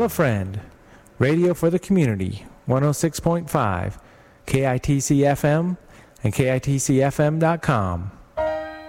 Tell a friend. Radio for the community, 106.5, KITC FM and KITCFM.com.